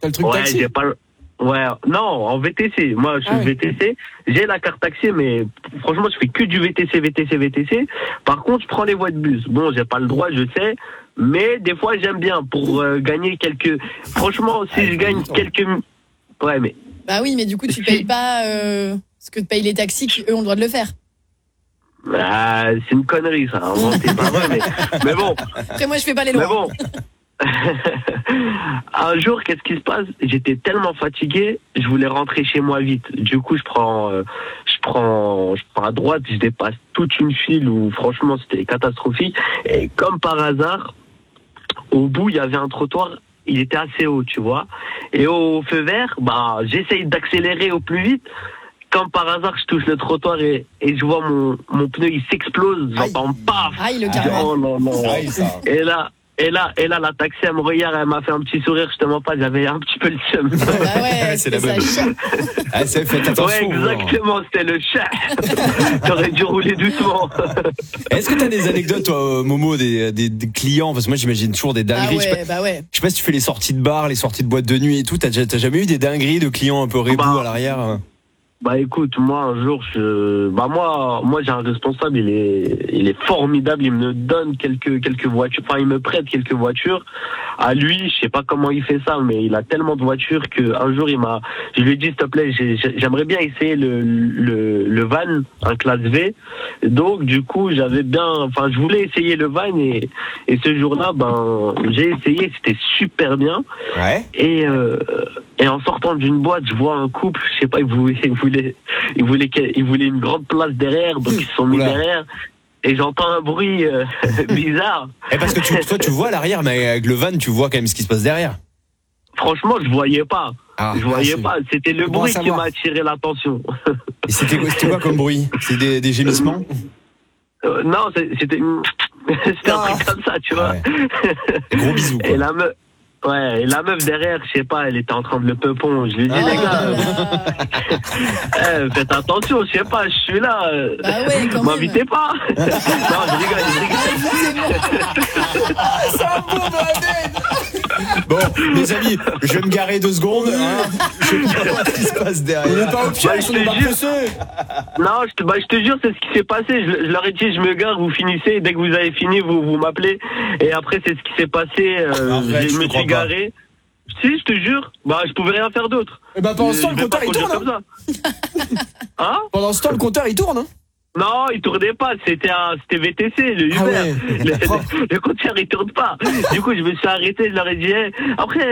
T'as le truc Ouais, taxi. j'ai pas. Ouais, non, en VTC. Moi, je suis VTC. J'ai la carte taxi, mais franchement, je fais que du VTC. Par contre, je prends les voies de bus. Bon, j'ai pas le droit, je sais, mais des fois, j'aime bien pour gagner quelques. Franchement, si je gagne quelques. Ouais, mais. Bah oui, mais du coup, tu payes pas ce que payent les taxis qui, eux, ont le droit de le faire. Ah, c'est une connerie, ça. C'est pas vrai, mais bon. Après, moi, je fais pas les lois. Mais bon. Un jour, qu'est-ce qui se passe? J'étais tellement fatigué, je voulais rentrer chez moi vite. Du coup, je prends à droite, je dépasse toute une file où franchement c'était catastrophique. Et comme par hasard, au bout il y avait un trottoir, il était assez haut, tu vois. Et au feu vert, bah j'essaye d'accélérer au plus vite. Comme par hasard, je touche le trottoir et je vois mon pneu, il s'explose. J'entends paf. Aïe, le carrément. Oh non. Et là, la taxi, elle me regarde, elle m'a fait un petit sourire, je te mens pas, j'avais un petit peu le seum. Bah ouais, c'est la ça bonne. chiant. Ah, ça fait attention. Ouais, exactement, c'était le chat. T'aurais dû rouler doucement. Est-ce que t'as des anecdotes, toi, Momo, des clients? Parce que moi, j'imagine toujours des Ah dingueries. ouais, bah ouais. Je sais pas si tu fais les sorties de bar, les sorties de boîte de nuit et tout. T'as jamais eu des dingueries de clients un peu rebous à l'arrière? Bah écoute, moi un jour moi j'ai un responsable, il est formidable, il me donne quelques voitures, enfin il me prête quelques voitures. À lui, je sais pas comment il fait ça, mais il a tellement de voitures que un jour je lui ai dit s'il te plaît, j'aimerais bien essayer le van, un classe V. Donc du coup, je voulais essayer le van et ce jour-là, j'ai essayé, c'était super bien. Ouais. Et en sortant d'une boîte, je vois un couple, je sais pas, ils voulaient une grande place derrière, donc ils se sont mis derrière. Et j'entends un bruit bizarre. Et parce que toi, tu vois à l'arrière, mais avec le van, tu vois quand même ce qui se passe derrière. Franchement, je voyais pas. Pas. C'était le bruit qui m'a attiré l'attention. Et c'était quoi comme bruit? C'est des gémissements? Non, c'était un truc comme ça, tu vois. Ouais. Gros bisous, quoi. Et la meuf derrière, je sais pas, elle était en train de le peupon. Je lui ai dit, les gars, faites attention, je sais pas, je suis là. Bah ouais, quand m'invitez pas. Non, je rigole. C'est un beau bordel. Bon, mes amis, je vais me garer 2 secondes. Je vais voir ce qui se passe derrière. On n'est pas au pied, on est pas pressé. Non, je te jure, c'est ce qui s'est passé. Je leur ai dit, je me gare, vous finissez. Dès que vous avez fini, vous m'appelez. Et après, c'est ce qui s'est passé. Je me suis garé. Si, je te jure. Je pouvais rien faire d'autre. Et pendant ce temps, le compteur il tourne. Comme ça. Hein? Pendant ce temps, le compteur il tourne. Non, il tournait pas, c'était VTC, le Uber. Ah ouais, le compteur il tourne pas. Du coup, je me suis arrêté, je leur ai dit, après,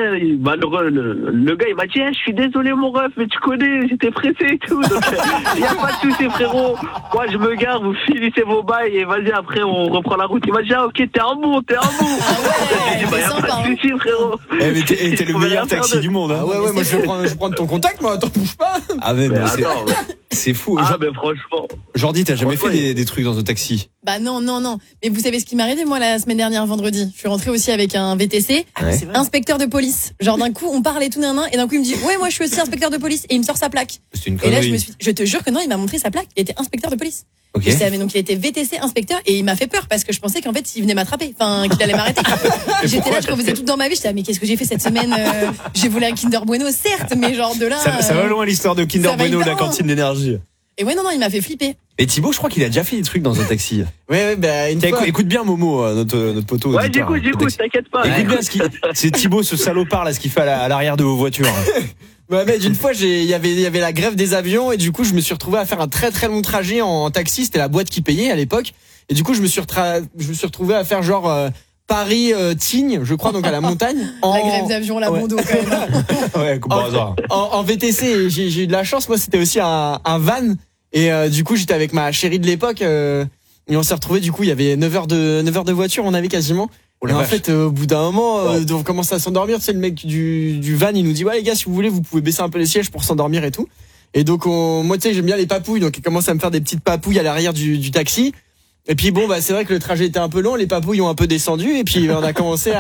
le gars il m'a dit, je suis désolé mon ref, mais tu connais, j'étais pressé et tout. Donc, il y a pas de souci frérot. Moi, je me gare, vous finissez vos bails et vas-y, après, on reprend la route. Il m'a dit, ok, t'es un bon. Ah J'ai dit, y a sympa, pas de souci frérot. Mais t'es le meilleur taxi du monde, hein. Ah ouais, moi je vais prendre ton contact, moi, attends, bouge pas. Ah mais c'est fou. Mais franchement. Jordi, t'as jamais fait des trucs dans un taxi? Bah non. Mais vous savez ce qui m'est arrivé, moi, la semaine dernière, vendredi? Je suis rentrée aussi avec un VTC, inspecteur de police. Genre, d'un coup, on parle et tout, et d'un coup, il me dit, ouais, moi, je suis aussi inspecteur de police. Et il me sort sa plaque. C'est une Et là, connerie. je te jure que non, il m'a montré sa plaque. Il était inspecteur de police. Ok. Donc, il était VTC inspecteur et il m'a fait peur parce que je pensais qu'en fait, il venait m'attraper. Enfin, qu'il allait m'arrêter. J'étais là, je refaisais tout dans ma vie. J'étais, mais qu'est-ce que j'ai fait cette semaine? J'ai volé un Kinder Bueno, certes, mais genre de là. Ça va loin l'histoire de Kinder ça va Bueno, la hyper loin. cantine d'énergie. Et ouais, non, il m'a fait flipper. Et Thibaut, je crois qu'il a déjà fait des trucs dans un taxi. Ouais, une fois. Écoute bien Momo, notre poteau. Ouais, auditeur, j'écoute, t'inquiète pas. Écoute bien c'est Thibaut, ce salopard là, ce qu'il fait à l'arrière de vos voitures. Ouais, d'une fois, il y avait la grève des avions et du coup, je me suis retrouvé à faire un très très long trajet en taxi. C'était la boîte qui payait à l'époque. Et du coup, je me suis retrouvé à faire genre Paris-Tignes, je crois, donc à la montagne. La grève d'avion, la Bondo, quand même. Ouais, comme par hasard. En VTC, et j'ai eu de la chance. Moi, c'était aussi un van. Et du coup, j'étais avec ma chérie de l'époque. Et on s'est retrouvés, du coup, il y avait 9 heures de voiture, on avait quasiment. Et en fait, au bout d'un moment, on commence à s'endormir. Tu sais, le mec du van, il nous dit, ouais, les gars, si vous voulez, vous pouvez baisser un peu les sièges pour s'endormir et tout. Et donc, moi, tu sais, j'aime bien les papouilles. Donc, il commence à me faire des petites papouilles à l'arrière du taxi. Et puis, bon, c'est vrai que le trajet était un peu long. Les papouilles ont un peu descendu. Et puis, on a commencé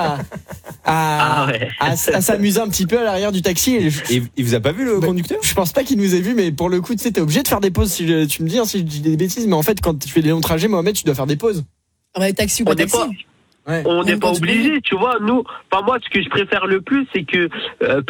à s'amuser un petit peu à l'arrière du taxi. Et il vous a pas vu, le conducteur? Je pense pas qu'il nous ait vu, mais pour le coup, tu sais, t'es obligé de faire des pauses. Si tu me dis, si je dis des bêtises, mais en fait, quand tu fais des longs trajets, Mohamed, tu dois faire des pauses. Taxi ou pas taxi? On n'est pas obligé, tu vois. Nous, moi, ce que je préfère le plus, c'est que